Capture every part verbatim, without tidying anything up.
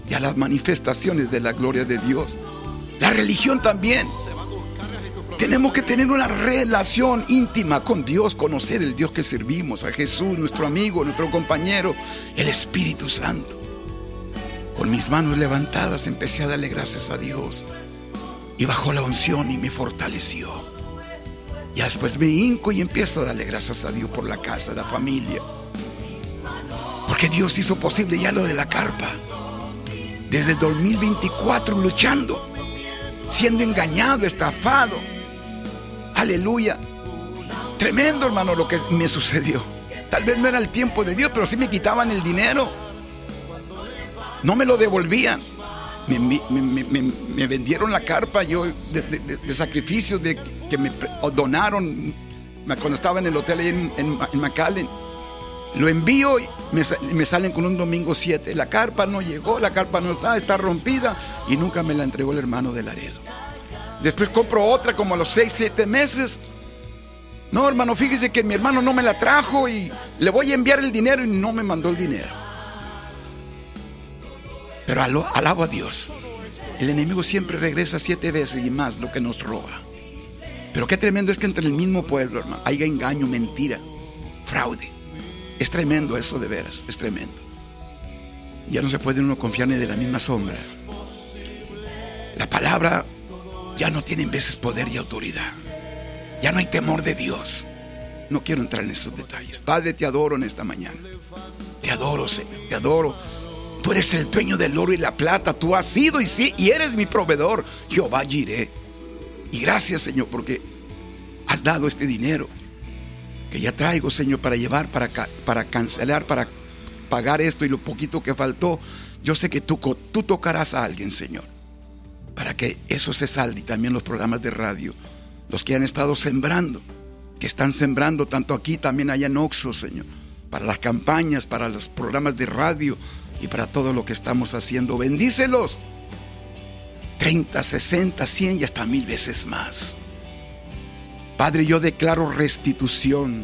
y a las manifestaciones de la gloria de Dios. La religión también. Tenemos que tener una relación íntima con Dios, conocer el Dios que servimos, a Jesús, nuestro amigo, nuestro compañero, el Espíritu Santo. Con mis manos levantadas empecé a darle gracias a Dios, y bajó la unción y me fortaleció. Ya después me hinco y empiezo a darle gracias a Dios por la casa, la familia, porque Dios hizo posible ya lo de la carpa. Desde el dos mil veinticuatro luchando, siendo engañado, estafado. Aleluya. Tremendo, hermano, lo que me sucedió. Tal vez no era el tiempo de Dios, pero sí me quitaban el dinero. No me lo devolvían. Me, me, me, me, me vendieron la carpa yo de, de, de, de sacrificios de, que me donaron cuando estaba en el hotel ahí en, en, en McAllen. Lo envío y me, me salen con un domingo siete. La carpa no llegó, la carpa no está, está rompida, y nunca me la entregó el hermano de Laredo. Después compro otra como a los seis, siete meses. No, hermano, fíjese que mi hermano no me la trajo y le voy a enviar el dinero, y no me mandó el dinero. Pero alo, alabo a Dios. El enemigo siempre regresa siete veces y más lo que nos roba. Pero qué tremendo es que entre el mismo pueblo, hermano, haya engaño, mentira, fraude. Es tremendo eso, de veras, es tremendo. Ya no se puede uno confiar ni de la misma sombra. La palabra ya no tiene en veces poder y autoridad. Ya no hay temor de Dios. No quiero entrar en esos detalles. Padre, te adoro en esta mañana. Te adoro, Señor, te adoro. Tú eres el dueño del oro y la plata. Tú has sido y sí, y eres mi proveedor, Jehová Jireh. Y gracias, Señor, porque has dado este dinero que ya traigo, Señor, para llevar, para, para cancelar, para pagar esto y lo poquito que faltó. Yo sé que tú, tú tocarás a alguien, Señor, para que eso se salde. Y también los programas de radio, los que han estado sembrando, que están sembrando tanto aquí, también allá en Oxo, Señor, para las campañas, para los programas de radio y para todo lo que estamos haciendo. Bendícelos treinta, sesenta, cien y hasta mil veces más. Padre, yo declaro restitución,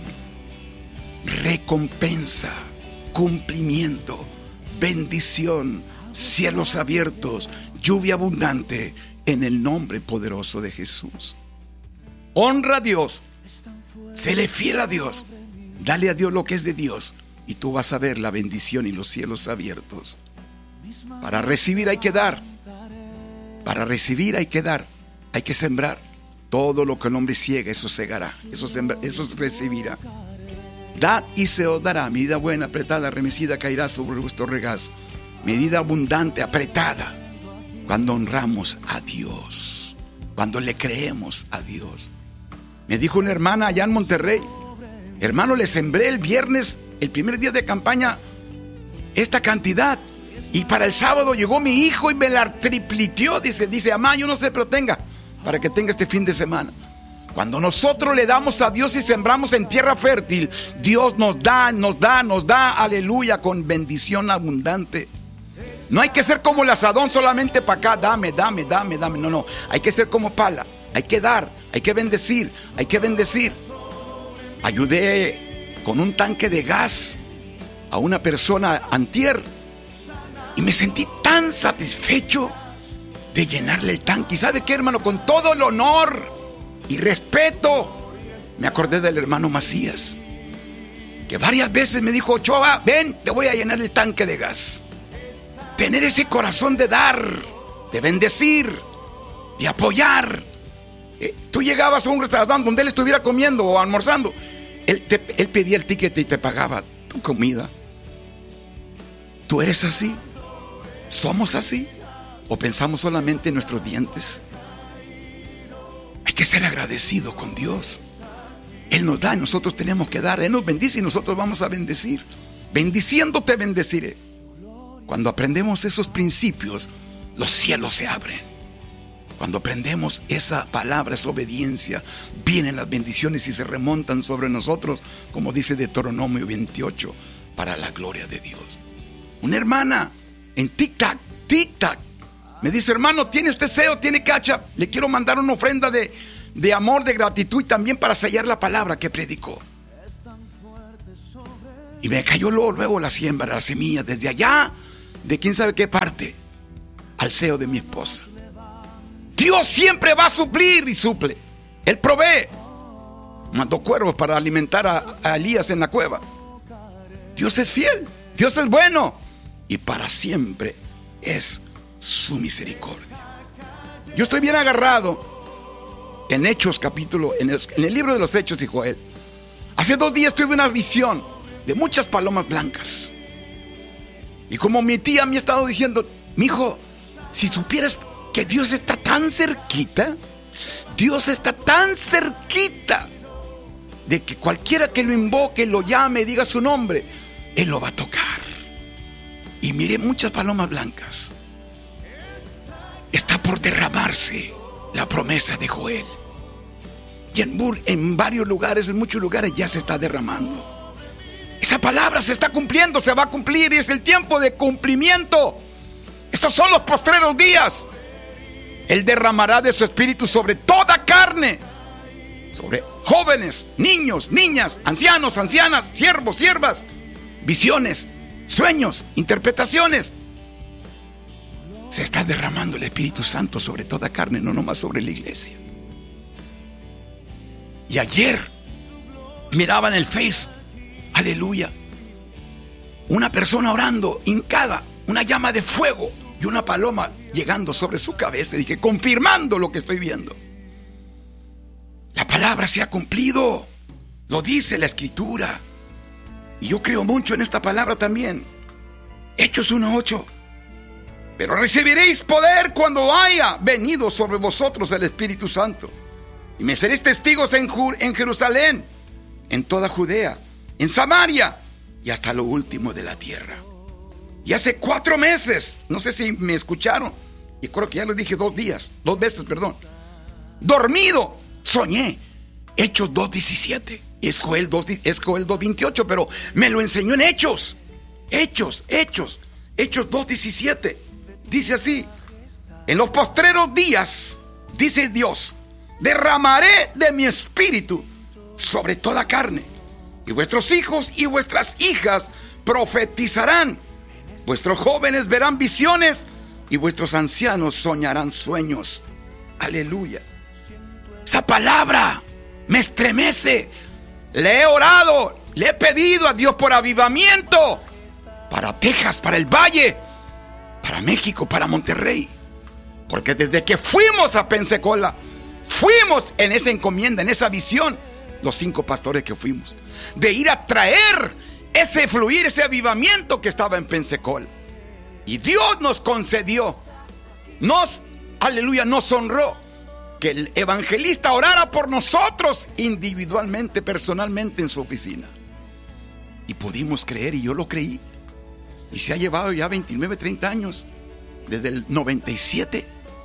recompensa, cumplimiento, bendición, cielos abiertos, lluvia abundante, en el nombre poderoso de Jesús. Honra a Dios, séle fiel a Dios, dale a Dios lo que es de Dios, y tú vas a ver la bendición y los cielos abiertos. Para recibir hay que dar, para recibir hay que dar, hay que sembrar. Todo lo que el hombre ciega, eso segará, eso, sembra, eso recibirá. Da y se os dará. Medida buena, apretada, remecida, caerá sobre vuestro regazo. Medida abundante, apretada. Cuando honramos a Dios, cuando le creemos a Dios. Me dijo una hermana allá en Monterrey: hermano, le sembré el viernes, el primer día de campaña, esta cantidad, y para el sábado llegó mi hijo y me la tripliteó. Dice, dice, mamá, yo no sé, pero tenga, para que tenga este fin de semana. Cuando nosotros le damos a Dios y sembramos en tierra fértil, Dios nos da, nos da, nos da, aleluya, con bendición abundante. No hay que ser como el asadón solamente para acá, dame, dame, dame, dame. No, no, hay que ser como pala, hay que dar, hay que bendecir, hay que bendecir. Ayudé con un tanque de gas a una persona antier y me sentí tan satisfecho de llenarle el tanque. ¿Y sabe qué, hermano? Con todo el honor y respeto, me acordé del hermano Macías, que varias veces me dijo: Ochoa, ven, te voy a llenar el tanque de gas. Tener ese corazón de dar, de bendecir, de apoyar. Eh, tú llegabas a un restaurante donde él estuviera comiendo o almorzando, él, te, él pedía el ticket y te pagaba tu comida. ¿Tú eres así? ¿Somos así? ¿O pensamos solamente en nuestros dientes? Hay que ser agradecido con Dios. Él nos da y nosotros tenemos que dar. Él nos bendice y nosotros vamos a bendecir. Bendiciendo te bendeciré. Cuando aprendemos esos principios, los cielos se abren. Cuando aprendemos esa palabra, esa obediencia, vienen las bendiciones y se remontan sobre nosotros, como dice Deuteronomio veintiocho, para la gloria de Dios. Una hermana en tic-tac, tic-tac, me dice: hermano, ¿tiene usted S E O? ¿Tiene Cacha? Le quiero mandar una ofrenda de, de amor, de gratitud y también para sellar la palabra que predicó. Y me cayó luego, luego la siembra, la semilla, desde allá, de quién sabe qué parte. al seno de mi esposa. Dios siempre va a suplir y suple. Él provee. Mandó cuervos para alimentar a, a Elías en la cueva. Dios es fiel, Dios es bueno, y para siempre es su misericordia. Yo estoy bien agarrado en Hechos capítulo, en el, en el libro de los Hechos y Joel. Hace dos días tuve una visión de muchas palomas blancas. Y como mi tía me ha estado diciendo, mijo, si supieras que Dios está tan cerquita, Dios está tan cerquita de que cualquiera que lo invoque, lo llame, diga su nombre, Él lo va a tocar. Y miré muchas palomas blancas. Está por derramarse la promesa de Joel. Y en, en varios lugares, en muchos lugares ya se está derramando. Esa palabra se está cumpliendo, se va a cumplir, y es el tiempo de cumplimiento. Estos son los postreros días. Él derramará de su espíritu sobre toda carne, sobre jóvenes, niños, niñas, ancianos, ancianas, siervos, siervas, visiones, sueños, interpretaciones. Se está derramando el Espíritu Santo sobre toda carne, no nomás sobre la iglesia. Y ayer miraba en el Face, aleluya, una persona orando, hincada, una llama de fuego y una paloma llegando sobre su cabeza. Y dije, confirmando lo que estoy viendo. La palabra se ha cumplido, lo dice la Escritura. Y yo creo mucho en esta palabra también. Hechos uno ocho. Pero recibiréis poder cuando haya venido sobre vosotros el Espíritu Santo. Y me seréis testigos en, en Jerusalén, en toda Judea, en Samaria y hasta lo último de la tierra. Y hace cuatro meses, no sé si me escucharon, y creo que ya lo dije dos días, dos veces, perdón. Dormido, soñé. Hechos dos diecisiete. Es Joel dos, es Joel dos veintiocho, pero me lo enseñó en Hechos. Hechos, Hechos, Hechos dos diecisiete. Dice así: en los postreros días, dice Dios, derramaré de mi espíritu sobre toda carne, y vuestros hijos y vuestras hijas profetizarán, vuestros jóvenes verán visiones, y vuestros ancianos soñarán sueños. Aleluya. Esa palabra me estremece. Le he orado, le he pedido a Dios por avivamiento para Texas, para el Valle, para México, para Monterrey. Porque desde que fuimos a Pensacola, fuimos en esa encomienda, en esa visión, los cinco pastores que fuimos, de ir a traer ese fluir, ese avivamiento que estaba en Pensacola. Y Dios nos concedió, nos, aleluya, nos honró, que el evangelista orara por nosotros individualmente, personalmente en su oficina. Y pudimos creer, y yo lo creí. Y se ha llevado ya veintinueve, treinta años, desde el noventa y siete.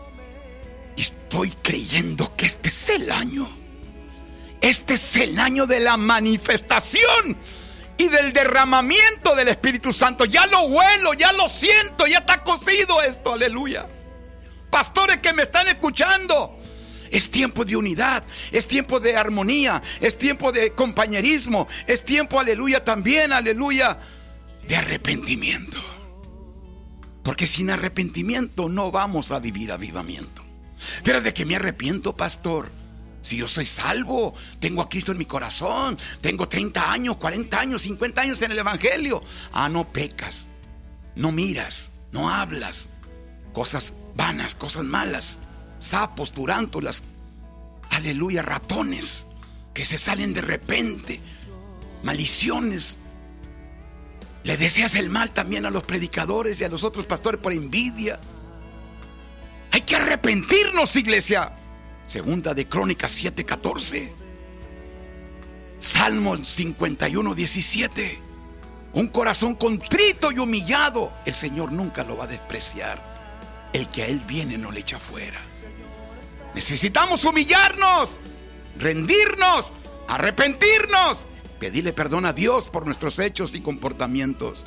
Y estoy creyendo que este es el año. Este es el año de la manifestación y del derramamiento del Espíritu Santo. Ya lo huelo, ya lo siento, ya está cocido esto, aleluya. Pastores que me están escuchando, es tiempo de unidad, es tiempo de armonía, es tiempo de compañerismo, es tiempo, aleluya, también, aleluya, de arrepentimiento. Porque sin arrepentimiento no vamos a vivir avivamiento. Pero de que me arrepiento, pastor, si yo soy salvo, tengo a Cristo en mi corazón, tengo treinta años, cuarenta años, cincuenta años en el evangelio. Ah, no pecas, no miras, no hablas cosas vanas, cosas malas, sapos, turántulas, aleluya, ratones que se salen de repente, maldiciones. Le deseas el mal también a los predicadores y a los otros pastores por envidia. Hay que arrepentirnos, iglesia. Segunda de Crónicas siete catorce. Salmos cincuenta y uno diecisiete. Un corazón contrito y humillado, el Señor nunca lo va a despreciar. El que a Él viene no le echa fuera. Necesitamos humillarnos, rendirnos, arrepentirnos, pedirle perdón a Dios por nuestros hechos y comportamientos.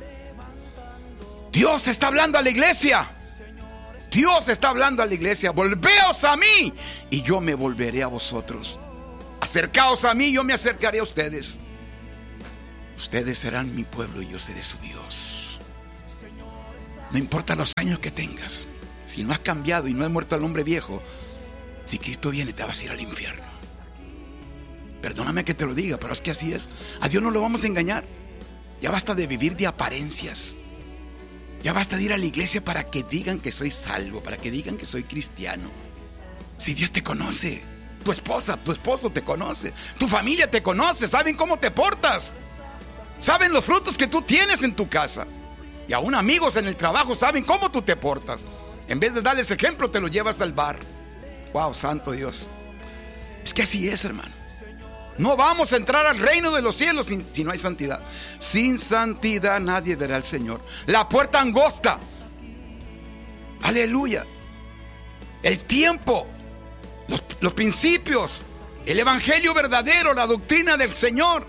Dios está hablando a la iglesia. Dios está hablando a la iglesia. Volveos a mí y yo me volveré a vosotros. Acercaos a mí y yo me acercaré a ustedes. Ustedes serán mi pueblo y yo seré su Dios. No importa los años que tengas, si no has cambiado y no has muerto al hombre viejo, si Cristo viene te vas a ir al infierno. Perdóname que te lo diga, pero es que así es. A Dios no lo vamos a engañar. Ya basta de vivir de apariencias. Ya basta de ir a la iglesia para que digan que soy salvo, para que digan que soy cristiano. Si Dios te conoce, tu esposa, tu esposo te conoce, tu familia te conoce, saben cómo te portas, saben los frutos que tú tienes en tu casa. Y aún amigos en el trabajo saben cómo tú te portas. En vez de darles ejemplo, te los llevas al bar. Wow, santo Dios. Es que así es, hermano. No vamos a entrar al reino de los cielos sin, si no hay santidad. Sin santidad nadie verá al Señor. La puerta angosta. Aleluya. El tiempo, los, los principios, el evangelio verdadero, la doctrina del Señor,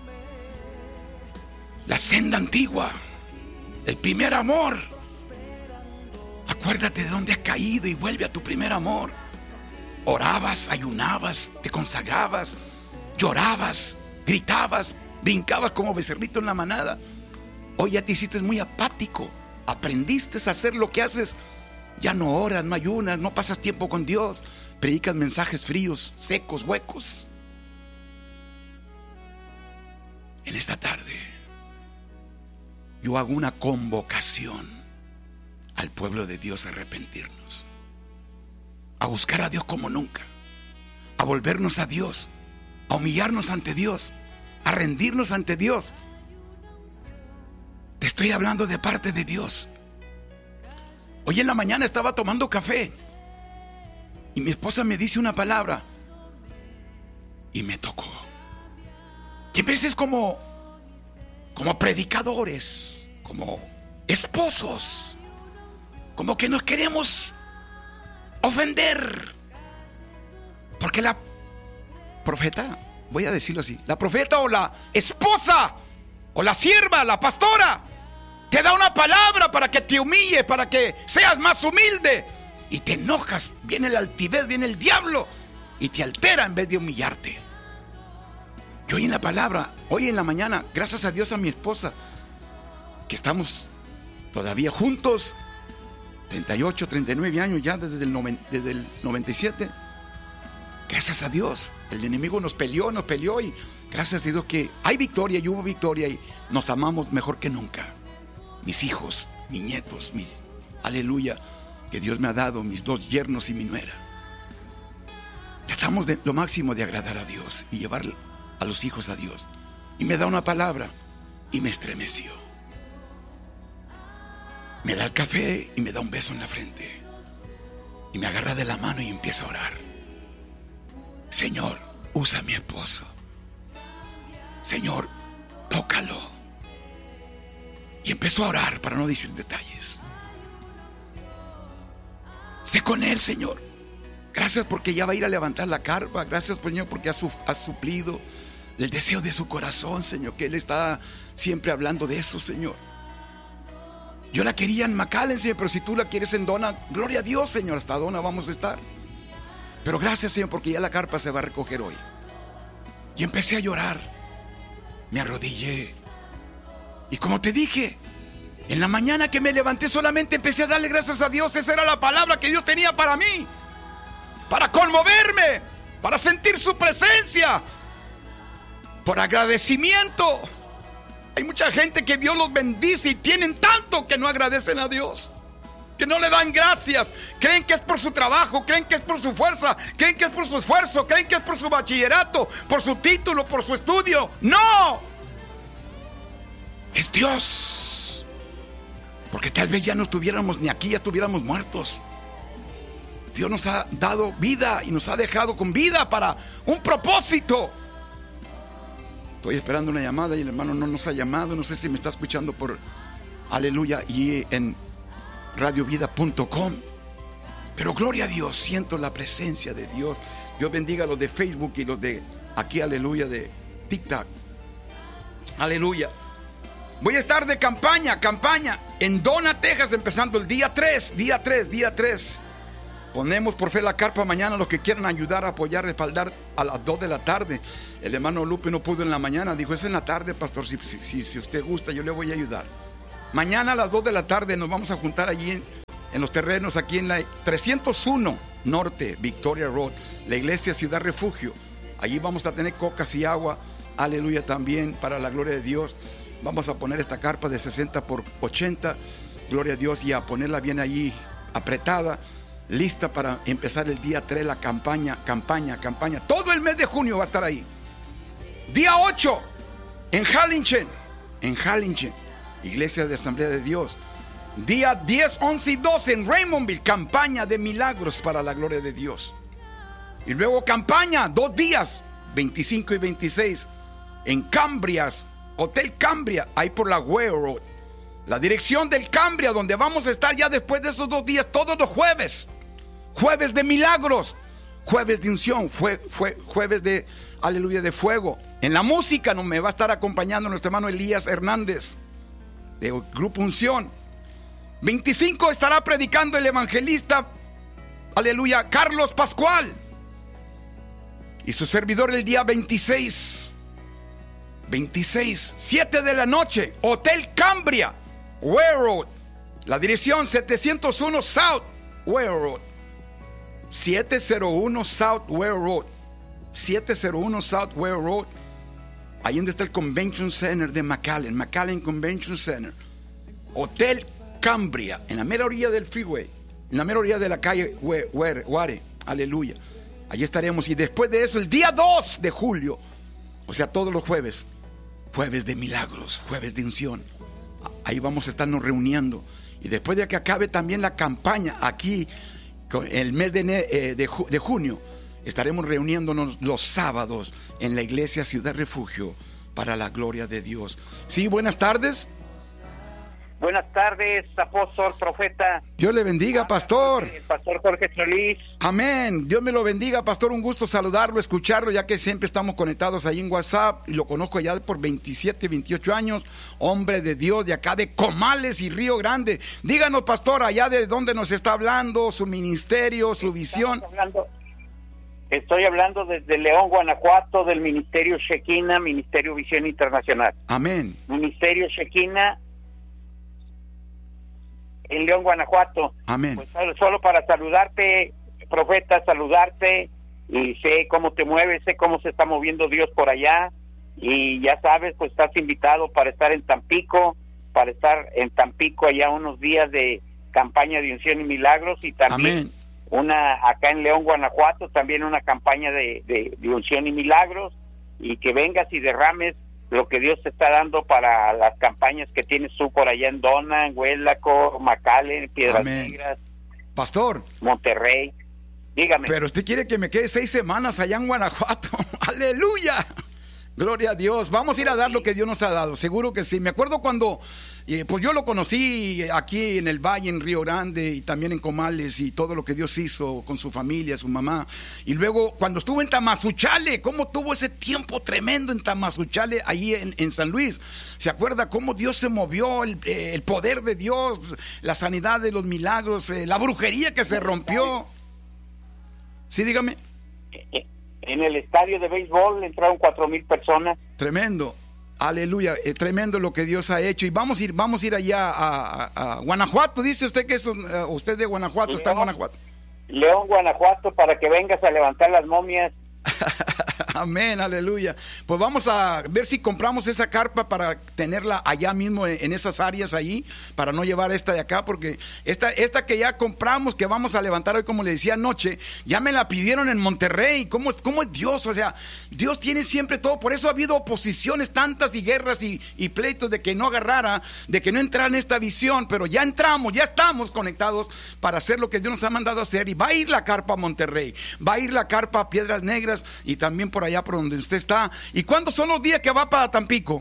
la senda antigua, el primer amor. Acuérdate de dónde has caído y vuelve a tu primer amor. Orabas, ayunabas, te consagrabas, llorabas, gritabas, brincabas como becerrito en la manada. Hoy ya te hiciste muy apático. Aprendiste a hacer lo que haces. Ya no oras, no ayunas, no pasas tiempo con Dios. Predicas mensajes fríos, secos, huecos. En esta tarde yo hago una convocación al pueblo de Dios a arrepentirnos, a buscar a Dios como nunca, a volvernos a Dios, a humillarnos ante Dios, a rendirnos ante Dios. Te estoy hablando de parte de Dios. Hoy en la mañana estaba tomando café y mi esposa me dice una palabra y me tocó. Y a veces como, como predicadores, como esposos, como que nos queremos ofender, porque la profeta, voy a decirlo así, la profeta o la esposa o la sierva, la pastora, te da una palabra para que te humille, para que seas más humilde, y te enojas, viene la altivez, viene el diablo y te altera en vez de humillarte. Yo hoy en la palabra, hoy en la mañana, gracias a Dios, a mi esposa, que estamos todavía juntos, treinta y ocho, treinta y nueve años ya desde el, noven, desde el noventa y siete. Gracias a Dios, el enemigo nos peleó, nos peleó y gracias a Dios que hay victoria y hubo victoria y nos amamos mejor que nunca. Mis hijos, mis nietos, mis, aleluya, que Dios me ha dado, mis dos yernos y mi nuera. Tratamos de lo máximo de agradar a Dios y llevar a los hijos a Dios. Y me da una palabra y me estremeció. Me da el café y me da un beso en la frente. Y me agarra de la mano y empieza a orar. Señor, usa a mi esposo. Señor, tócalo. Y empezó a orar para no decir detalles. Sé con él, Señor. Gracias porque ya va a ir a levantar la carpa. Gracias, Señor, porque has, has suplido el deseo de su corazón, Señor. Que él está siempre hablando de eso, Señor. Yo la quería en McAllen, Señor, pero si tú la quieres en Dona, gloria a Dios, Señor, hasta Dona vamos a estar. Pero gracias, Señor, porque ya la carpa se va a recoger hoy. Y empecé a llorar. Me arrodillé. Y como te dije, en la mañana que me levanté solamente empecé a darle gracias a Dios. Esa era la palabra que Dios tenía para mí. Para conmoverme, para sentir su presencia, por agradecimiento. Hay mucha gente que Dios los bendice y tienen tanto que no agradecen a Dios, que no le dan gracias. Creen que es por su trabajo, creen que es por su fuerza, creen que es por su esfuerzo, creen que es por su bachillerato, por su título, por su estudio. ¡No! Es Dios. Porque tal vez ya no estuviéramos ni aquí, ya estuviéramos muertos. Dios nos ha dado vida y nos ha dejado con vida para un propósito. Estoy esperando una llamada y el hermano no nos ha llamado. No sé si me está escuchando por aleluya y en radio vida punto com. Pero gloria a Dios, siento la presencia de Dios. Dios bendiga a los de Facebook y los de aquí, aleluya, de TikTok. Aleluya. Voy a estar de campaña, campaña en Dona, Texas, empezando el día tres, día tres, día tres. Ponemos por fe la carpa mañana, los que quieran ayudar, apoyar, respaldar, a las dos de la tarde. El hermano Lupe no pudo en la mañana, dijo, es en la tarde, pastor, si, si, si usted gusta, yo le voy a ayudar. Mañana a las dos de la tarde nos vamos a juntar allí en, en los terrenos aquí en la trescientos uno Norte, Victoria Road, la iglesia Ciudad Refugio. Allí vamos a tener cocas y agua, aleluya, también para la gloria de Dios. Vamos a poner esta carpa de sesenta por ochenta, gloria a Dios, y a ponerla bien allí apretada, lista para empezar el día tres, la campaña, campaña, campaña. Todo el mes de junio va a estar ahí. Día ocho, en Harlingen, en Harlingen, iglesia de Asamblea de Dios. Día diez, once y doce en Raymondville, campaña de milagros para la gloria de Dios. Y luego campaña, dos días, veinticinco y veintiséis, en Cambrias, Hotel Cambria, ahí por la Ware Road. La dirección del Cambria, donde vamos a estar ya después de esos dos días, todos los jueves. Jueves de milagros, jueves de unción, fue, fue, jueves de, aleluya, de fuego. En la música nos me va a estar acompañando nuestro hermano Elías Hernández, de Grupo Unción. veinticinco estará predicando el evangelista, aleluya, Carlos Pascual. Y su servidor el día veintiséis, veintiséis, siete de la noche, Hotel Cambria, Ware Road. La dirección setecientos uno South Ware Road. setecientos uno South Ware Road. setecientos uno South Ware Road. Ahí donde está el Convention Center de McAllen, McAllen Convention Center. Hotel Cambria, en la mera orilla del freeway, en la mera orilla de la calle Ware, Ware, aleluya. Allí estaremos. Y después de eso, el día dos de julio, o sea, todos los jueves, jueves de milagros, jueves de unción, ahí vamos a estarnos reuniendo. Y después de que acabe también la campaña aquí, con el mes de, eh, de, de junio, estaremos reuniéndonos los sábados en la iglesia Ciudad Refugio para la gloria de Dios. Sí, buenas tardes. Buenas tardes, apóstol, profeta. Dios le bendiga, pastor. El pastor Jorge Solís. Amén. Dios me lo bendiga, pastor. Un gusto saludarlo, escucharlo, ya que siempre estamos conectados ahí en WhatsApp. Y lo conozco ya por veintisiete, veintiocho años. Hombre de Dios, de acá de Comales y Río Grande. Díganos, pastor, allá de dónde nos está hablando, su ministerio, su visión. Hablando, estoy hablando desde León, Guanajuato, del Ministerio Shekinah, Ministerio Visión Internacional. Amén. Ministerio Shekinah en León, Guanajuato. Amén. Pues solo, solo para saludarte, profeta, saludarte, y sé cómo te mueves, sé cómo se está moviendo Dios por allá, y ya sabes, pues estás invitado para estar en Tampico, para estar en Tampico allá unos días de campaña de unción y milagros, y también Amén. una acá en León, Guanajuato, también una campaña de, de, de unción y milagros, y que vengas y derrames lo que Dios te está dando para las campañas que tienes tú por allá en Dona, en Huelaco, McAllen, Piedras Amén. Negras, Pastor, Monterrey. Dígame. pero usted quiere que me quede seis semanas allá en Guanajuato. ¡Aleluya! Gloria a Dios. Vamos a ir a dar lo que Dios nos ha dado. Seguro que sí. Me acuerdo cuando, eh, pues yo lo conocí aquí en el Valle, en Río Grande, y también en Comales, y todo lo que Dios hizo con su familia, su mamá. Y luego cuando estuvo en Tamazuchale, cómo tuvo ese tiempo tremendo en Tamazuchale, ahí en, en San Luis. ¿Se acuerda cómo Dios se movió, el, eh, el poder de Dios, la sanidad de los milagros, eh, la brujería que se rompió? Sí, dígame. En el estadio de béisbol entraron cuatro mil personas. Tremendo, aleluya, eh, tremendo lo que Dios ha hecho. Y vamos a ir, vamos a ir allá a, a, a Guanajuato. Dice usted que es uh, usted de Guanajuato, León, está en Guanajuato. León, Guanajuato, para que vengas a levantar las momias. Amén, aleluya. Pues vamos a ver si compramos esa carpa para tenerla allá mismo en, en esas áreas allí, para no llevar esta de acá, porque esta, esta que ya compramos, que vamos a levantar hoy, como le decía anoche, ya me la pidieron en Monterrey. ¿Cómo, cómo es Dios? O sea, Dios tiene siempre todo. Por eso ha habido oposiciones tantas y guerras y, y pleitos de que no agarrara, de que no entrara en esta visión, pero ya entramos, ya estamos conectados para hacer lo que Dios nos ha mandado a hacer. Y va a ir la carpa a Monterrey, va a ir la carpa a Piedras Negras, y también por allá por donde usted está. ¿Y cuándo son los días que va para Tampico?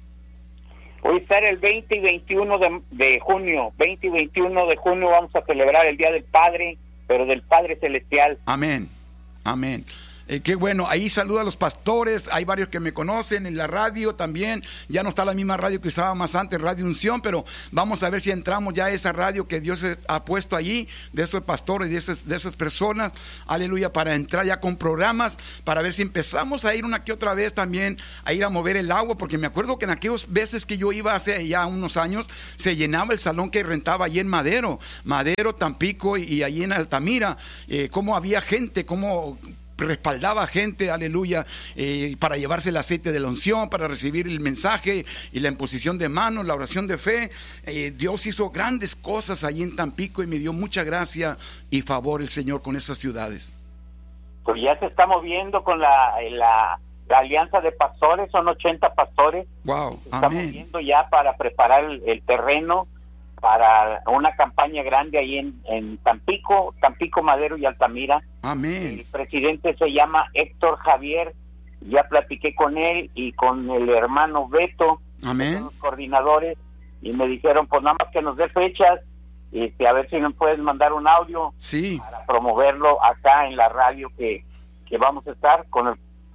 Hoy está el veinte y veintiuno de, de junio. veinte y veintiuno de junio vamos a celebrar el Día del Padre, pero del Padre Celestial. Amén, amén. Eh, qué bueno, ahí saluda a los pastores, hay varios que me conocen en la radio también, ya no está la misma radio que usaba más antes, Radio Unción, pero vamos a ver si entramos ya a esa radio que Dios ha puesto allí, de esos pastores, de esas, de esas personas, aleluya, para entrar ya con programas, para ver si empezamos a ir una que otra vez también, a ir a mover el agua, porque me acuerdo que en aquellas veces que yo iba hace ya unos años, se llenaba el salón que rentaba allí en Madero, Madero, Tampico y, y allí en Altamira, eh, cómo había gente, cómo respaldaba gente, aleluya, eh, para llevarse el aceite de la unción, para recibir el mensaje y la imposición de manos, la oración de fe. Eh, Dios hizo grandes cosas allí en Tampico y me dio mucha gracia y favor el Señor con esas ciudades. Pues ya se está moviendo con la, la, la alianza de pastores, son ochenta pastores. Wow, se está amén. moviendo ya para preparar el, el terreno para una campaña grande ahí en, en Tampico, Tampico, Madero y Altamira. Amén. El presidente se llama Héctor Javier, ya platiqué con él y con el hermano Beto, amén, los coordinadores, y me dijeron pues nada más que nos dé fechas, este, a ver si nos puedes mandar un audio, sí, para promoverlo acá en la radio que, que vamos a estar con el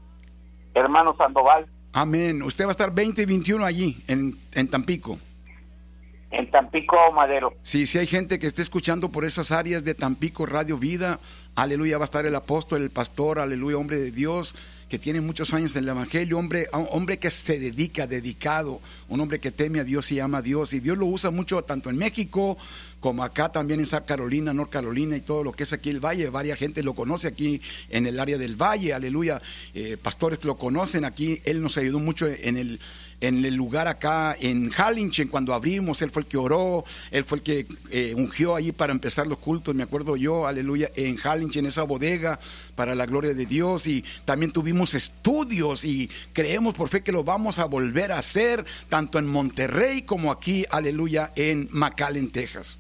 hermano Sandoval. Amén. Usted va a estar veinte y veintiuno allí en, en Tampico. En Tampico, Madero. Sí, si hay gente que esté escuchando por esas áreas de Tampico, Radio Vida, aleluya, va a estar el apóstol, el pastor, aleluya, hombre de Dios, que tiene muchos años en el evangelio, hombre, hombre que se dedica, dedicado, un hombre que teme a Dios y ama a Dios, y Dios lo usa mucho tanto en México como acá también en South Carolina, North Carolina y todo lo que es aquí el Valle. Varias gente lo conoce aquí en el área del Valle, aleluya, eh, pastores lo conocen aquí. Él nos ayudó mucho en el en el lugar acá en Harlingen cuando abrimos, él fue el que oró, él fue el que eh, ungió allí para empezar los cultos, me acuerdo yo, aleluya, en Harlingen, en esa bodega, para la gloria de Dios. Y también tuvimos estudios y creemos por fe que lo vamos a volver a hacer, tanto en Monterrey como aquí, aleluya, en McAllen, Texas.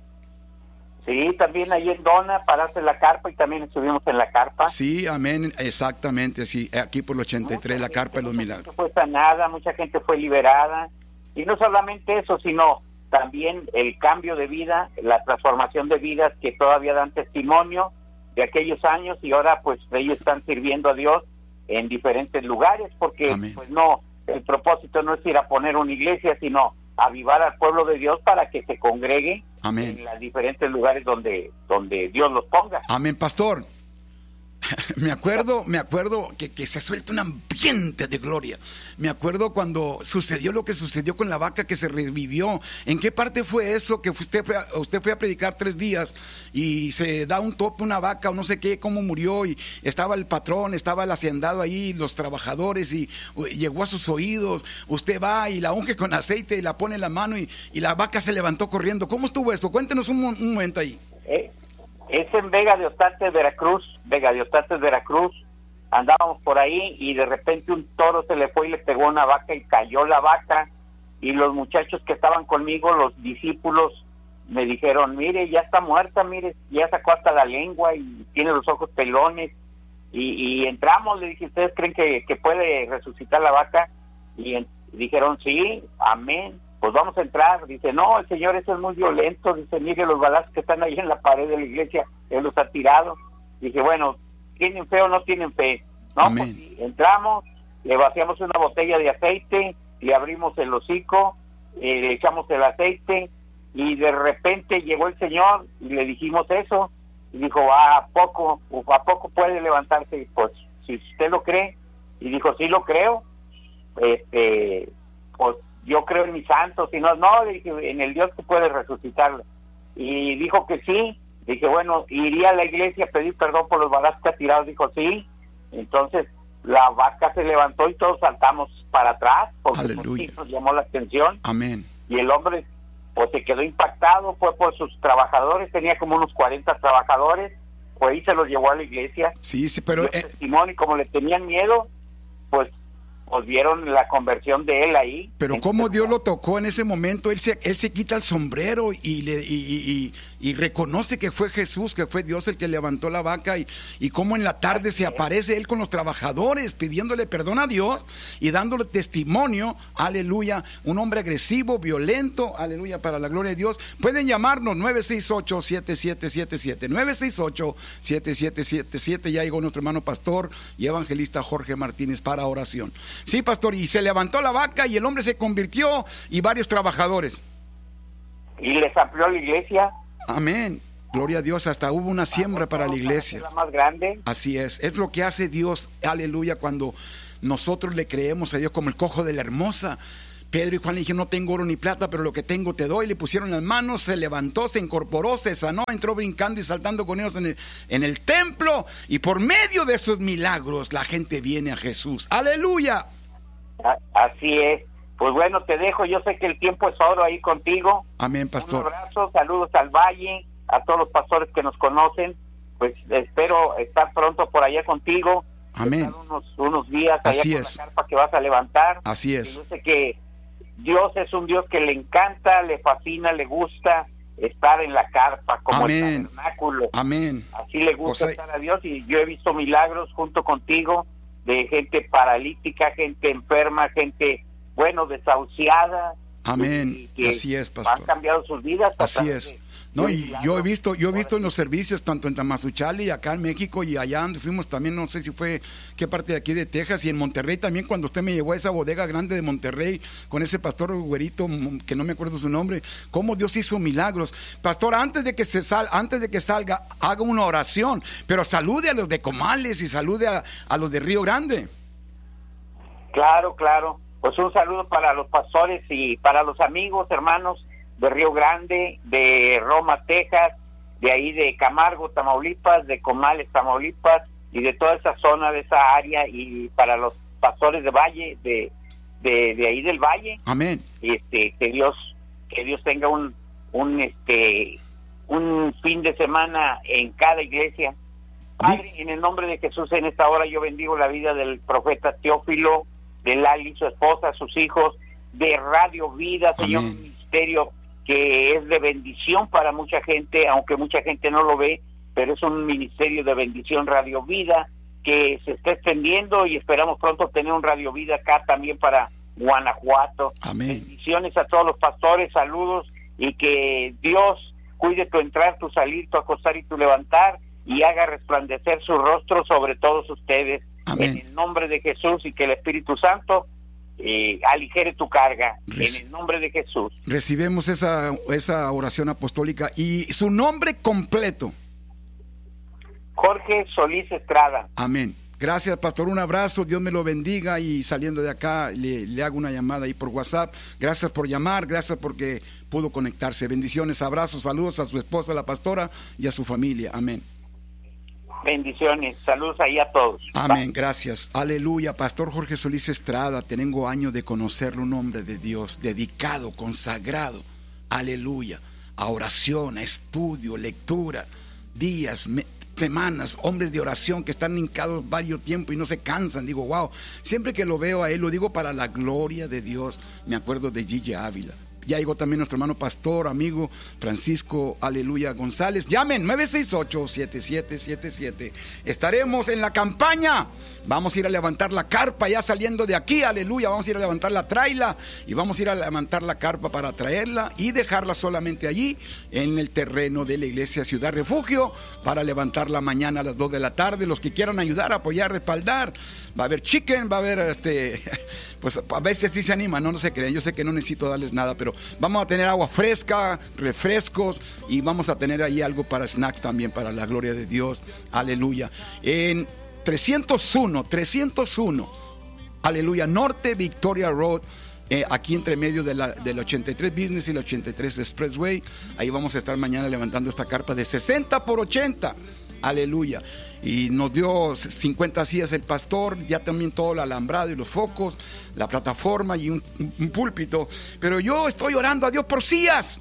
Sí, también ahí en Dona paraste la carpa y también estuvimos en la carpa. Sí, amén, exactamente, sí, aquí por el ochenta y tres, mucha la carpa de los milagros. Mucha gente fue sanada, mucha gente fue liberada, y no solamente eso, sino también el cambio de vida, la transformación de vidas que todavía dan testimonio de aquellos años, y ahora pues ellos están sirviendo a Dios en diferentes lugares, porque amén, pues no, el propósito no es ir a poner una iglesia, sino avivar al pueblo de Dios para que se congregue, amén, en los diferentes lugares donde donde Dios los ponga. Amén, pastor. Me acuerdo, me acuerdo que, que se suelta un ambiente de gloria. Me acuerdo cuando sucedió lo que sucedió con la vaca que se revivió. ¿En qué parte fue eso? Que usted fue a, usted fue a predicar tres días y se da un tope una vaca o no sé qué, cómo murió, y estaba el patrón, estaba el hacendado ahí, los trabajadores, y, y llegó a sus oídos. Usted va y la unge con aceite y la pone en la mano y, y la vaca se levantó corriendo. ¿Cómo estuvo esto? Cuéntenos un, un momento ahí. ¿Eh? Es en Vega de Ostates, Veracruz, Vega de Ostates, Veracruz. Andábamos por ahí y de repente un toro se le fue y le pegó a una vaca y cayó la vaca, y los muchachos que estaban conmigo, los discípulos, me dijeron, mire, ya está muerta, mire, ya sacó hasta la lengua y tiene los ojos pelones, y, y entramos, le dije, ¿ustedes creen que, que puede resucitar la vaca? Y en, dijeron, sí, amén. Pues vamos a entrar. Dice, no, el señor ese es muy violento. Dice, mire los balazos que están ahí en la pared de la iglesia, él los ha tirado. Dije, bueno, ¿tienen fe o no tienen fe? No, amén. Pues sí, entramos, le vaciamos una botella de aceite, le abrimos el hocico, eh, le echamos el aceite, y de repente llegó el señor y le dijimos eso, y dijo, ¿a poco, a poco puede levantarse? Y pues, si usted lo cree. Y dijo, sí lo creo, este, pues yo creo en mis santos, y no, no, dije, en el Dios que puede resucitarlo. Y dijo que sí. Dije, bueno, iría a la iglesia a pedir perdón por los balazos que ha tirado. Dijo, sí. Entonces la vaca se levantó y todos saltamos para atrás, porque aleluya, nos llamó la atención. Amén. Y el hombre pues se quedó impactado, fue por sus trabajadores, tenía como unos cuarenta trabajadores, pues ahí se los llevó a la iglesia. Sí, sí, pero... Eh... testimonio, y como le tenían miedo, pues pues vieron la conversión de él ahí. Pero cómo Dios lo tocó en ese momento, él se, él se quita el sombrero y, le, y, y, y, y reconoce que fue Jesús, que fue Dios el que levantó la vaca, y, y cómo en la tarde se aparece él con los trabajadores pidiéndole perdón a Dios y dándole testimonio, aleluya, un hombre agresivo, violento, aleluya, para la gloria de Dios. Pueden llamarnos nueve seis ocho, siete siete siete siete, nueve seis ocho, siete siete siete siete, ya llegó nuestro hermano pastor y evangelista Jorge Martínez para oración. Sí, pastor, y se levantó la vaca y el hombre se convirtió y varios trabajadores. Y les amplió la iglesia. Amén. Gloria a Dios, hasta hubo una siembra para la iglesia. La más grande. Así es, es lo que hace Dios, aleluya, cuando nosotros le creemos a Dios, como el cojo de la hermosa. Pedro y Juan le dijeron, no tengo oro ni plata, pero lo que tengo te doy. Le pusieron las manos, se levantó, se incorporó, se sanó, entró brincando y saltando con ellos en el, en el templo. Y por medio de esos milagros, la gente viene a Jesús. ¡Aleluya! Así es. Pues bueno, te dejo. Yo sé que el tiempo es oro ahí contigo. Amén, pastor. Un abrazo, saludos al Valle, a todos los pastores que nos conocen. Pues espero estar pronto por allá contigo. Amén. Unos, unos días allá Así con es. la carpa que vas a levantar. Así es. Y yo sé que Dios es un Dios que le encanta, le fascina, le gusta estar en la carpa como Amén. el tabernáculo. Amén. Así le gusta Pues hay... estar a Dios, y yo he visto milagros junto contigo de gente paralítica, gente enferma, gente, bueno, desahuciada. Amén. Y que así es, pastor. han cambiado sus vidas. Así es. No, y yo he visto, yo he visto en los servicios, tanto en Tamazuchale y acá en México, y allá donde fuimos también, no sé si fue qué parte de aquí de Texas, y en Monterrey también, cuando usted me llevó a esa bodega grande de Monterrey con ese pastor güerito que no me acuerdo su nombre, cómo Dios hizo milagros. Pastor, antes de que se sal, antes de que salga, haga una oración, pero salude a los de Comales y salude a, a los de Río Grande. Claro, claro. Pues un saludo para los pastores y para los amigos, hermanos de Río Grande, de Roma, Texas, de ahí de Camargo, Tamaulipas, de Comales, Tamaulipas, y de toda esa zona, de esa área, y para los pastores de Valle, de, de, de ahí del Valle. Amén. Este, que Dios, que Dios tenga un, un, este, un fin de semana en cada iglesia. Padre, en el nombre de Jesús, en esta hora yo bendigo la vida del profeta Teófilo, de Lali, su esposa, sus hijos, de Radio Vida, Señor, un ministerio que es de bendición para mucha gente, aunque mucha gente no lo ve, pero es un ministerio de bendición, Radio Vida, que se está extendiendo, y esperamos pronto tener un Radio Vida acá también para Guanajuato. Amén. Bendiciones a todos los pastores, saludos, y que Dios cuide tu entrar, tu salir, tu acostar y tu levantar, y haga resplandecer su rostro sobre todos ustedes. Amén. En el nombre de Jesús, y que el Espíritu Santo eh, aligere tu carga. Reci- en el nombre de Jesús. Recibimos esa, esa oración apostólica. Y su nombre completo. Jorge Solís Estrada. Amén. Gracias, pastor, un abrazo, Dios me lo bendiga, y saliendo de acá le, le hago una llamada ahí por WhatsApp. Gracias por llamar, gracias porque pudo conectarse. Bendiciones, abrazos, saludos a su esposa, la pastora, y a su familia. Amén. Bendiciones, saludos ahí a todos. Amén, gracias. Aleluya, pastor Jorge Solís Estrada, tengo años de conocerlo, un hombre de Dios, dedicado, consagrado, aleluya, a oración, a estudio, lectura, días, me, semanas, hombres de oración que están hincados varios tiempos y no se cansan. Digo, wow, siempre que lo veo a él, lo digo para la gloria de Dios. Me acuerdo de Gigi Ávila. Ya llegó también nuestro hermano pastor, amigo Francisco, aleluya, González. Llamen nueve seis ocho, siete siete siete siete. Estaremos en la campaña. Vamos a ir a levantar la carpa ya saliendo de aquí, aleluya. Vamos a ir a levantar la traila y vamos a ir a levantar la carpa para traerla y dejarla solamente allí en el terreno de la iglesia Ciudad Refugio para levantarla mañana a las dos de la tarde. Los que quieran ayudar, apoyar, respaldar. Va a haber chicken, va a haber este... Pues a veces sí se animan, no, no se creen. Yo sé que no necesito darles nada, pero vamos a tener agua fresca, refrescos, y vamos a tener ahí algo para snacks también, para la gloria de Dios. Aleluya. En trescientos uno, trescientos uno, aleluya, Norte Victoria Road, eh, aquí entre medio de la, del ochenta y tres Business y el ochenta y tres Expressway. Ahí vamos a estar mañana levantando esta carpa de sesenta por ochenta. Aleluya. Y nos dio cincuenta sillas el pastor, ya también todo el alambrado y los focos, la plataforma y un, un púlpito. Pero yo estoy orando a Dios por sillas.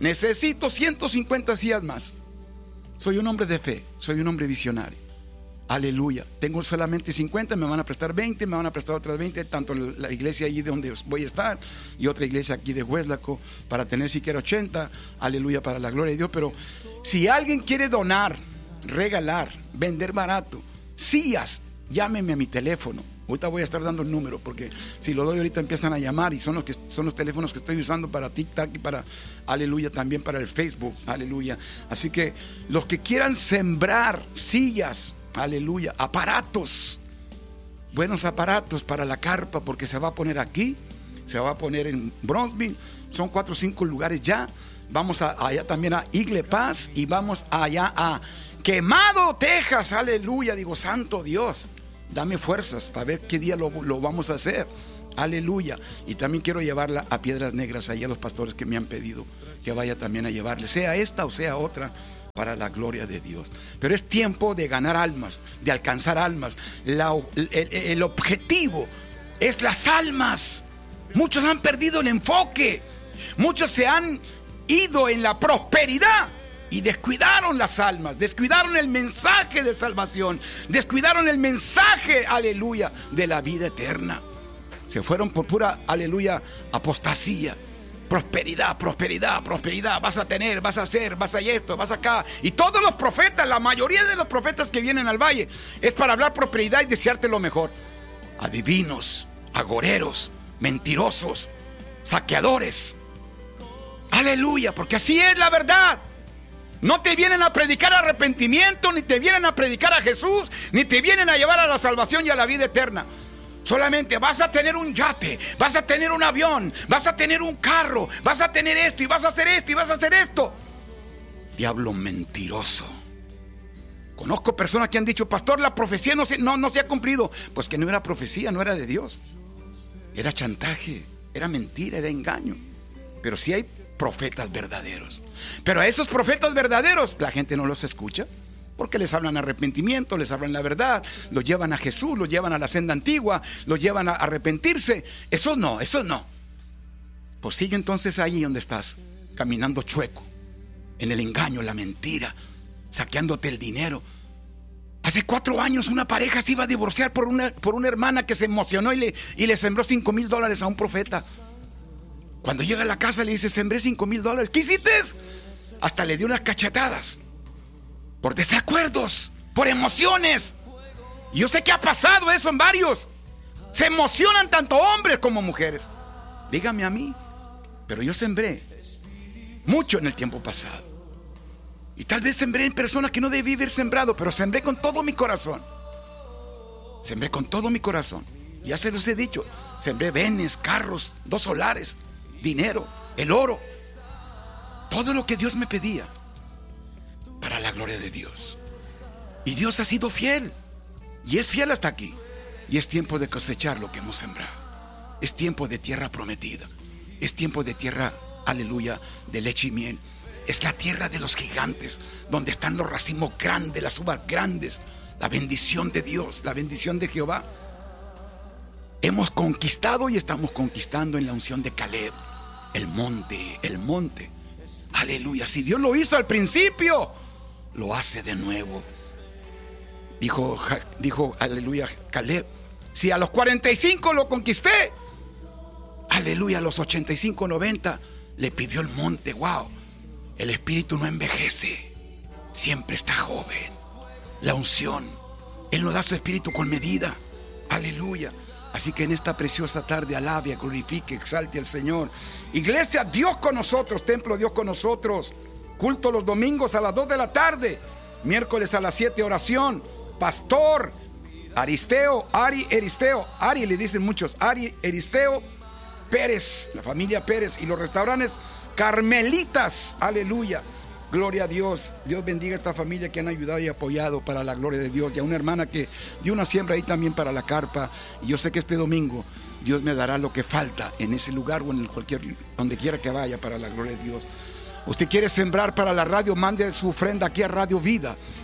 Necesito ciento cincuenta sillas más. Soy un hombre de fe, soy un hombre visionario. Aleluya. Tengo solamente cincuenta, me van a prestar veinte, me van a prestar otras veinte, tanto la iglesia allí donde voy a estar y otra iglesia aquí de Hueslaco, para tener siquiera ochenta. Aleluya, para la gloria de Dios. Pero si alguien quiere donar, regalar, vender barato, sillas, llámeme a mi teléfono. Ahorita voy a estar dando el número, porque si lo doy ahorita empiezan a llamar, y son los que son los teléfonos que estoy usando para TikTok y para, aleluya, también para el Facebook, aleluya. Así que los que quieran sembrar sillas, aleluya, aparatos, buenos aparatos para la carpa, porque se va a poner aquí, se va a poner en Bronzeville, son cuatro o cinco lugares ya. Vamos a, allá también a Igle Paz, y vamos allá a Quemado, Texas, aleluya. Digo, santo Dios, dame fuerzas para ver qué día lo, lo vamos a hacer, aleluya. Y también quiero llevarla a Piedras Negras, allá a los pastores que me han pedido que vaya también a llevarle, sea esta o sea otra, para la gloria de Dios. Pero es tiempo de ganar almas, de alcanzar almas. La, el, el objetivo es las almas. Muchos han perdido el enfoque, muchos se han ido en la prosperidad y descuidaron las almas, descuidaron el mensaje de salvación, descuidaron el mensaje, aleluya, de la vida eterna. Se fueron por pura, aleluya, apostasía. Prosperidad, prosperidad, prosperidad, vas a tener, vas a hacer, vas a esto, vas acá. Y todos los profetas, la mayoría de los profetas que vienen al valle, es para hablar prosperidad y desearte lo mejor. Adivinos, agoreros, mentirosos, saqueadores. Aleluya, porque así es la verdad. No te vienen a predicar arrepentimiento, ni te vienen a predicar a Jesús, ni te vienen a llevar a la salvación y a la vida eterna. Solamente vas a tener un yate, vas a tener un avión, vas a tener un carro, vas a tener esto y vas a hacer esto y vas a hacer esto. Diablo mentiroso. Conozco personas que han dicho, pastor, la profecía no se, no, no se ha cumplido. Pues que no era profecía, no era de Dios. Era chantaje, era mentira, era engaño. Pero sí hay profetas verdaderos. Pero a esos profetas verdaderos la gente no los escucha, porque les hablan arrepentimiento, les hablan la verdad, los llevan a Jesús, los llevan a la senda antigua, los llevan a arrepentirse. Eso no, eso no. Pues sigue entonces ahí donde estás, caminando chueco, en el engaño, la mentira, saqueándote el dinero. Hace cuatro años una pareja se iba a divorciar por una, por una hermana que se emocionó y le, y le sembró cinco mil dólares a un profeta. Cuando llega a la casa le dice, sembré cinco mil dólares. ¿Qué hiciste? Hasta le dio unas cachetadas. Por desacuerdos, por emociones. Yo sé que ha pasado eso en varios. Se emocionan tanto hombres como mujeres. Dígame a mí. Pero yo sembré mucho en el tiempo pasado. Y tal vez sembré en personas que no debí haber sembrado, pero sembré con todo mi corazón. Sembré con todo mi corazón. Ya se los he dicho. Sembré benes, carros, dos solares, dinero, el oro. Todo lo que Dios me pedía, para la gloria de Dios. Y Dios ha sido fiel, y es fiel hasta aquí. Y es tiempo de cosechar lo que hemos sembrado. Es tiempo de tierra prometida. Es tiempo de tierra, aleluya, de leche y miel. Es la tierra de los gigantes, donde están los racimos grandes, las uvas grandes. La bendición de Dios, la bendición de Jehová. Hemos conquistado y estamos conquistando en la unción de Caleb. El monte, el monte. Aleluya, si Dios lo hizo al principio, lo hace de nuevo. Dijo, dijo, aleluya, Caleb, si a los cuarenta y cinco lo conquisté, aleluya, a los ochenta y cinco, noventa, le pidió el monte. Wow, el espíritu no envejece, siempre está joven. La unción, Él nos da su espíritu con medida. Aleluya. Así que en esta preciosa tarde alabe, glorifique, exalte al Señor. Iglesia, Dios con nosotros, templo, Dios con nosotros. Culto los domingos a las dos de la tarde. Miércoles a las siete, oración. Pastor Aristeo, Ari Aristeo, Ari le dicen muchos, Ari Aristeo Pérez, la familia Pérez, y los restaurantes Carmelitas. Aleluya. Gloria a Dios. Dios bendiga a esta familia que han ayudado y apoyado para la gloria de Dios. Y a una hermana que dio una siembra ahí también para la carpa. Y yo sé que este domingo Dios me dará lo que falta en ese lugar o en cualquier, donde quiera que vaya, para la gloria de Dios. Usted quiere sembrar para la radio, mande su ofrenda aquí a Radio Vida.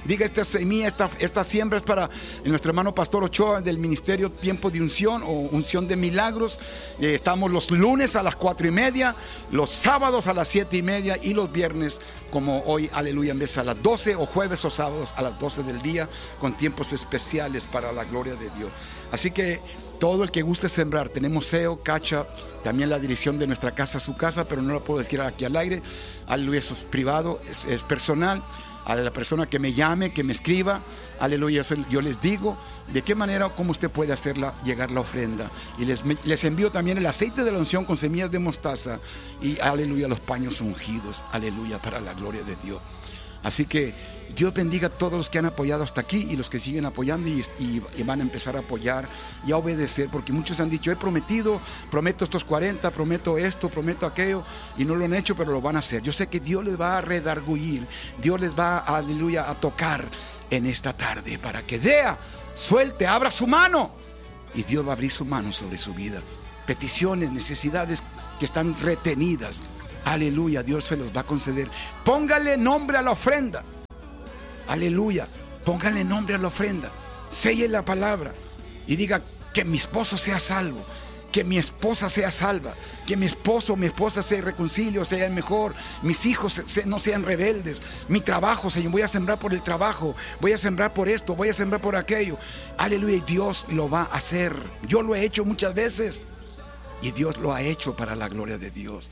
Diga, esta semilla, esta, esta siembra es para nuestro hermano Pastor Ochoa del Ministerio Tiempo de Unción o Unción de Milagros. Eh, estamos los lunes a las cuatro y media, los sábados a las siete y media y los viernes como hoy, aleluya, en vez a las doce, o jueves o sábados a las doce del día, con tiempos especiales para la gloria de Dios. Así que todo el que guste sembrar, tenemos S E O, Cacha, también la dirección de nuestra casa, su casa, pero no lo puedo decir aquí al aire. Aleluya, eso es privado, es, es personal. A la persona que me llame, que me escriba, aleluya, yo les digo de qué manera, cómo usted puede hacerla llegar la ofrenda. Y les, les envío también el aceite de la unción con semillas de mostaza y, aleluya, los paños ungidos, aleluya, para la gloria de Dios. Así que Dios bendiga a todos los que han apoyado hasta aquí y los que siguen apoyando y, y, y van a empezar a apoyar y a obedecer, porque muchos han dicho, he prometido, prometo estos cuarenta, prometo esto, prometo aquello, y no lo han hecho, pero lo van a hacer. Yo sé que Dios les va a redarguir, Dios les va, aleluya, a tocar en esta tarde para que vea, suelte, abra su mano, y Dios va a abrir su mano sobre su vida. Peticiones, necesidades que están retenidas, aleluya, Dios se los va a conceder. Póngale nombre a la ofrenda. Aleluya, póngale nombre a la ofrenda. Selle la palabra y diga que mi esposo sea salvo, que mi esposa sea salva, que mi esposo o mi esposa se reconcilie, sea el mejor, mis hijos se, se, no sean rebeldes, mi trabajo, Señor, voy a sembrar por el trabajo, voy a sembrar por esto, voy a sembrar por aquello. Aleluya, y Dios lo va a hacer. Yo lo he hecho muchas veces y Dios lo ha hecho para la gloria de Dios.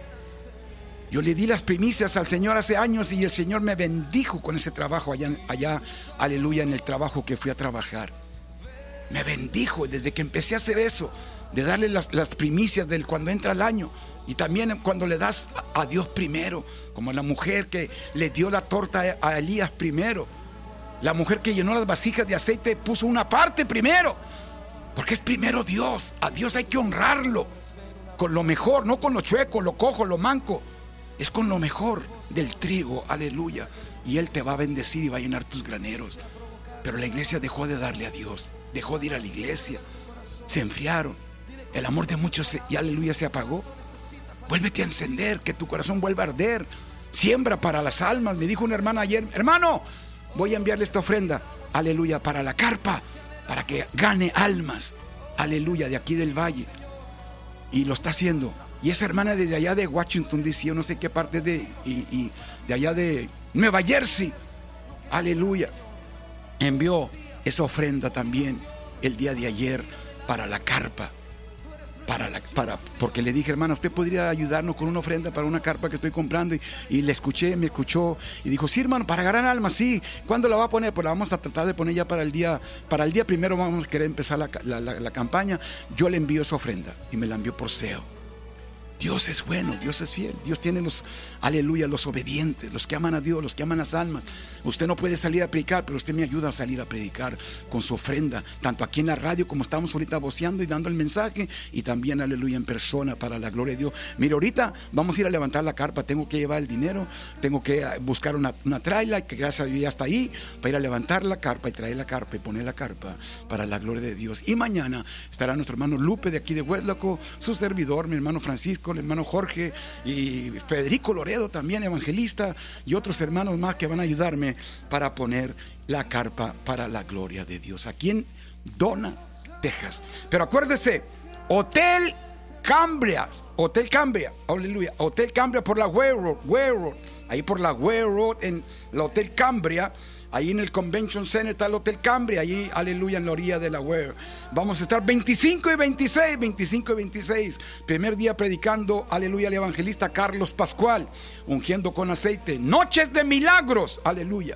Yo le di las primicias al Señor hace años y el Señor me bendijo con ese trabajo allá, allá, aleluya, en el trabajo que fui a trabajar. Me bendijo desde que empecé a hacer eso, de darle las, las primicias del cuando entra el año. Y también cuando le das a, a Dios primero, como la mujer que le dio la torta a, a Elías primero. La mujer que llenó las vasijas de aceite puso una parte primero, porque es primero Dios. A Dios hay que honrarlo con lo mejor, no con lo chueco, lo cojo, lo manco. Es con lo mejor del trigo, aleluya. Y Él te va a bendecir y va a llenar tus graneros. Pero la iglesia dejó de darle a Dios, dejó de ir a la iglesia, se enfriaron. El amor de muchos, se, y aleluya, se apagó. Vuélvete a encender, que tu corazón vuelva a arder. Siembra para las almas. Me dijo una hermana ayer, hermano, voy a enviarle esta ofrenda, aleluya, para la carpa, para que gane almas, aleluya, de aquí del valle. Y lo está haciendo. Y esa hermana desde allá de Washington D C, yo no sé qué parte de, y, y de allá de Nueva Jersey, aleluya, envió esa ofrenda también el día de ayer para la carpa. Para la, para, porque le dije, hermana, usted podría ayudarnos con una ofrenda para una carpa que estoy comprando. Y, y le escuché, me escuchó y dijo, sí, hermano, para ganar almas, sí. ¿Cuándo la va a poner? Pues la vamos a tratar de poner ya para el día, para el día primero vamos a querer empezar la, la, la, la campaña. Yo le envío esa ofrenda y me la envió por S E O. Dios es bueno, Dios es fiel. Dios tiene los, aleluya, los obedientes, los que aman a Dios, los que aman las almas. Usted no puede salir a predicar, pero usted me ayuda a salir a predicar con su ofrenda, tanto aquí en la radio como estamos ahorita voceando y dando el mensaje, y también, aleluya, en persona para la gloria de Dios. Mire, ahorita vamos a ir a levantar la carpa, tengo que llevar el dinero, tengo que buscar una, una trailer, que gracias a Dios ya está ahí, para ir a levantar la carpa y traer la carpa y poner la carpa para la gloria de Dios. Y mañana estará nuestro hermano Lupe de aquí de Hueslaco, su servidor, mi hermano Francisco, el hermano Jorge y Federico Loredo también, evangelista, y otros hermanos más que van a ayudarme para poner la carpa para la gloria de Dios aquí en Donna, Texas. Pero acuérdese, Hotel Cambria, Hotel Cambria, aleluya, Hotel Cambria por la Ware Road, Ware Road, ahí por la Ware Road en la Hotel Cambria. Ahí en el Convention Center está el Hotel Cambria, allí, aleluya, en la orilla de la Ware. Vamos a estar veinticinco y veintiséis, veinticinco y veintiséis. Primer día predicando, aleluya, el evangelista Carlos Pascual, ungiendo con aceite. Noches de milagros, aleluya.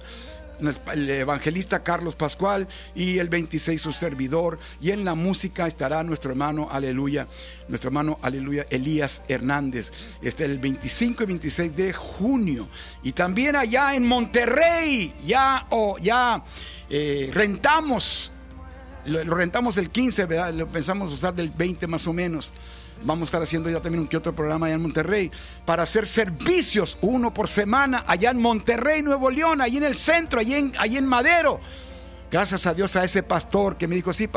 El evangelista Carlos Pascual, y el veintiséis su servidor, y en la música estará nuestro hermano, aleluya, nuestro hermano, aleluya, Elías Hernández. Este el veinticinco y veintiséis de junio. Y también allá en Monterrey, ya, oh, ya eh, rentamos, lo, lo rentamos el quince, ¿verdad? Lo pensamos usar del veinte más o menos. Vamos a estar haciendo ya también un que otro programa allá en Monterrey para hacer servicios, uno por semana, allá en Monterrey, Nuevo León, allí en el centro, allí en, allí en Madero. Gracias a Dios, a ese pastor que me dijo, sí, pastor,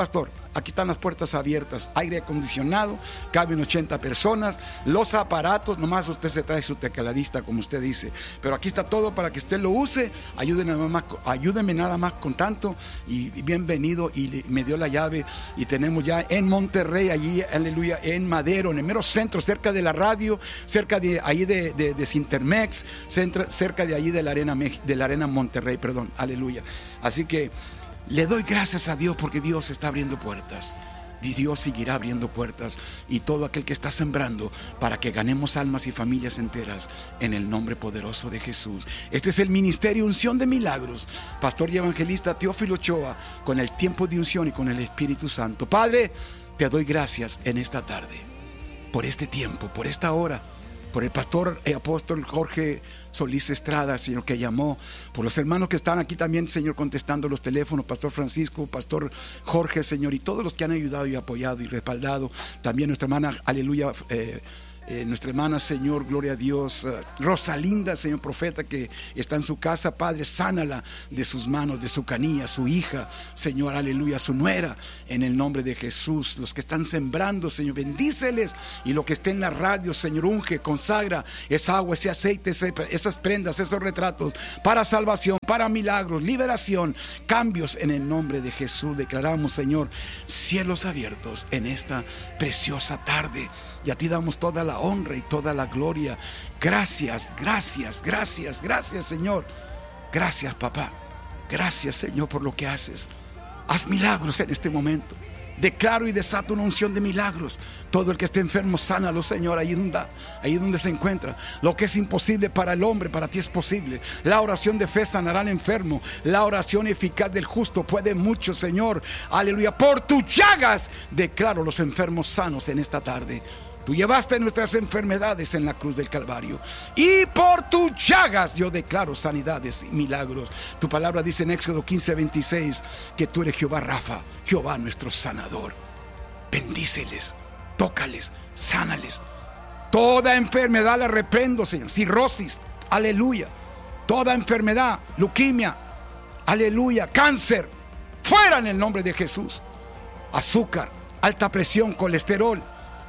aquí están las puertas abiertas, aire acondicionado, caben ochenta personas, los aparatos, nomás usted se trae su tecladista como usted dice, pero aquí está todo para que usted lo use. Ayúdenme nada más, ayúdenme nada más con tanto y bienvenido. Y me dio la llave y tenemos ya en Monterrey, allí, aleluya, en Madero, en el mero centro, cerca de la radio, cerca de ahí de, de, de Cintermex, centra, cerca de allí de la arena, de la arena Monterrey, perdón, aleluya. Así que le doy gracias a Dios porque Dios está abriendo puertas. Y Dios seguirá abriendo puertas, y todo aquel que está sembrando para que ganemos almas y familias enteras en el nombre poderoso de Jesús. Este es el Ministerio Unción de Milagros, pastor y evangelista Teófilo Ochoa, con el tiempo de unción y con el Espíritu Santo. Padre, te doy gracias en esta tarde, por este tiempo, por esta hora, por el pastor y apóstol Jorge Solís Estrada, Señor, que llamó, por los hermanos que están aquí también, Señor, contestando los teléfonos, pastor Francisco, pastor Jorge, Señor, y todos los que han ayudado y apoyado y respaldado, también nuestra hermana, aleluya, eh, Eh, nuestra hermana, Señor, gloria a Dios, uh, Rosalinda, Señor profeta, que está en su casa. Padre, sánala de sus manos, de su canilla, su hija, Señor, aleluya, su nuera, en el nombre de Jesús. Los que están sembrando, Señor, bendíceles, y lo que esté en la radio, Señor, unge, consagra esa agua, ese aceite, ese, esas prendas, esos retratos, para salvación, para milagros, liberación, cambios en el nombre de Jesús. Declaramos, Señor, cielos abiertos en esta preciosa tarde, y a ti damos toda la honra y toda la gloria. Gracias, gracias, gracias, gracias, Señor. Gracias, papá. Gracias, Señor, por lo que haces. Haz milagros en este momento. Declaro y desato una unción de milagros. Todo el que esté enfermo, sánalo, Señor, ahí donde, ahí donde se encuentra. Lo que es imposible para el hombre, para ti es posible. La oración de fe sanará al enfermo. La oración eficaz del justo puede mucho, Señor. Aleluya. Por tus llagas declaro los enfermos sanos en esta tarde. Tú llevaste nuestras enfermedades en la cruz del Calvario, y por tus llagas yo declaro sanidades y milagros. Tu palabra dice en Éxodo quince veintiséis que tú eres Jehová Rafa, Jehová nuestro sanador. Bendíceles, tócales, sánales. Toda enfermedad la reprendo, Señor. Cirrosis, aleluya. Toda enfermedad, leucemia, aleluya, cáncer, fuera en el nombre de Jesús. Azúcar, alta presión, colesterol,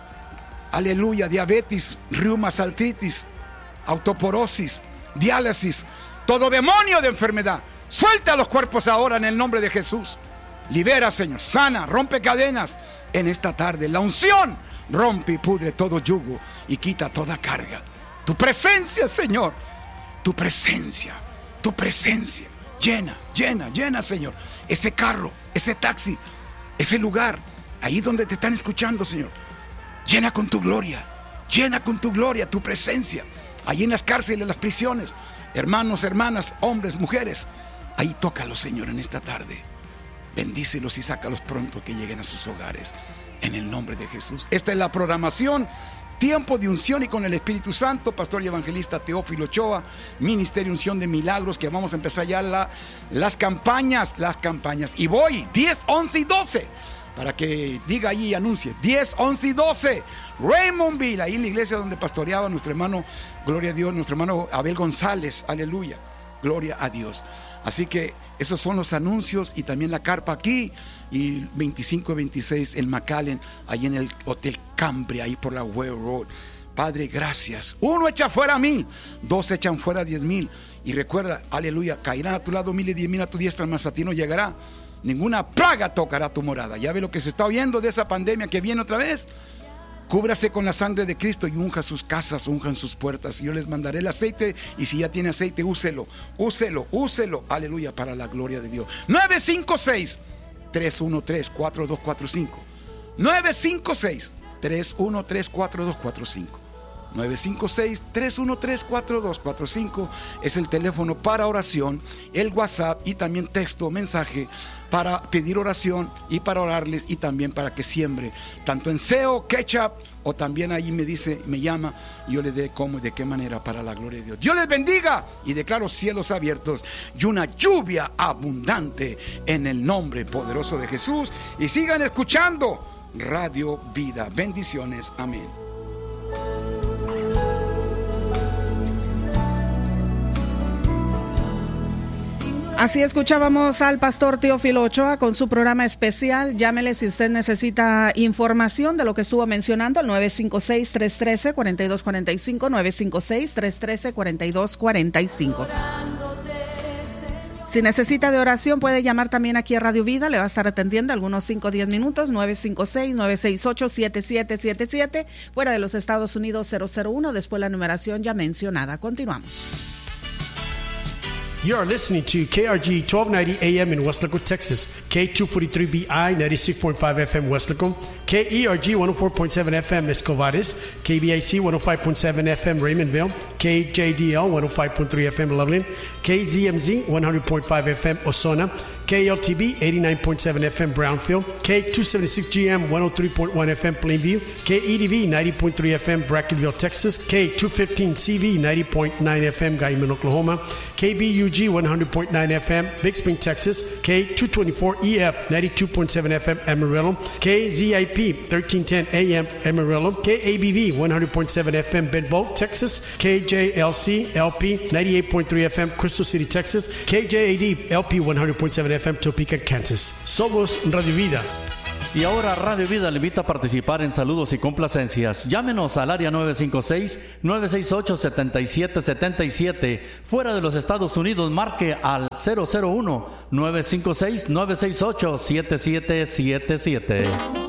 aleluya, diabetes, reumas, artritis, autoporosis, diálisis, todo demonio de enfermedad, suelta los cuerpos ahora en el nombre de Jesús. Libera, Señor, sana, rompe cadenas en esta tarde. La unción rompe y pudre todo yugo y quita toda carga. Tu presencia, Señor, tu presencia, tu presencia, llena, llena, llena, Señor, ese carro, ese taxi, ese lugar, ahí donde te están escuchando, Señor. Llena con tu gloria, llena con tu gloria, tu presencia. Allí en las cárceles, en las prisiones, hermanos, hermanas, hombres, mujeres, ahí tócalos, Señor, en esta tarde. Bendícelos y sácalos pronto que lleguen a sus hogares, en el nombre de Jesús. Esta es la programación, tiempo de unción y con el Espíritu Santo, pastor y evangelista Teófilo Ochoa, Ministerio Unción de Milagros, que vamos a empezar ya la, las campañas, las campañas. Y voy, diez, once y doce. Para que diga allí y anuncie, diez, once y doce, Raymondville, ahí en la iglesia donde pastoreaba nuestro hermano, gloria a Dios, nuestro hermano Abel González, aleluya, gloria a Dios. Así que esos son los anuncios, y también la carpa aquí, y veinticinco y veintiséis en McAllen, ahí en el Hotel Cambria, ahí por la Way Road. Padre, gracias. Uno echa fuera a mil, dos echan fuera a diez mil, y recuerda, aleluya, caerán a tu lado mil y diez mil a tu diestra, mas a ti no llegará. Ninguna plaga tocará tu morada. Ya ve lo que se está oyendo de esa pandemia que viene otra vez. Cúbrase con la sangre de Cristo y unja sus casas, unjan sus puertas. Yo les mandaré el aceite, y si ya tiene aceite, úselo, úselo, úselo, aleluya, para la gloria de Dios. nueve cinco seis, tres uno tres, cuatro dos cuatro cinco. nueve cinco seis, tres uno tres, cuatro dos cuatro cinco. nueve cinco seis, tres uno tres, cuatro dos cuatro cinco es el teléfono para oración, el WhatsApp, y también texto, mensaje para pedir oración y para orarles, y también para que siembre, tanto en S E O, Ketchup, o también ahí me dice, me llama, y yo le dé cómo y de qué manera, para la gloria de Dios. Dios les bendiga, y declaro cielos abiertos y una lluvia abundante en el nombre poderoso de Jesús. Y sigan escuchando Radio Vida. Bendiciones, amén. Así escuchábamos al pastor Teófilo Ochoa con su programa especial. Llámele si usted necesita información de lo que estuvo mencionando al nueve cinco seis, tres uno tres, cuatro dos cuatro cinco, nueve cinco seis, tres uno tres, cuatro dos cuatro cinco. Si necesita de oración puede llamar también aquí a Radio Vida, le va a estar atendiendo algunos cinco o diez minutos, nueve cinco seis, nueve seis ocho, siete siete siete siete, fuera de los Estados Unidos cero cero uno, después la numeración ya mencionada. Continuamos. You are listening to K R G twelve ninety A M in Weslaco, Texas, K two forty-three B I ninety-six point five F M Weslaco, K E R G one oh four point seven F M Escovares, K B I C one oh five point seven F M Raymondville, K J D L one oh five point three F M Loveland, K Z M Z one hundred point five F M Osona, K L T B eighty-nine point seven F M Brownfield, K two seventy-six G M one oh three point one F M Plainview, K E D V ninety point three F M Brackenville, Texas, K two fifteen C V ninety point nine F M Guyman, Oklahoma, K B U G one hundred point nine F M Big Spring, Texas, K two twenty-four E F ninety-two point seven F M Amarillo, K Z I P thirteen ten A M Amarillo, K A B V one hundred point seven F M Benbow, Texas, K J L C L P ninety-eight point three F M Crystal City, Texas, K J A D L P one hundred point seven F M Topeka, Kansas. Somos Radio Vida. Y ahora Radio Vida le invita a participar en saludos y complacencias. Llámenos al área nueve cinco seis, nueve seis ocho, siete siete siete siete. Fuera de los Estados Unidos, marque al cero cero uno, nueve cinco seis, nueve seis ocho, siete siete siete siete.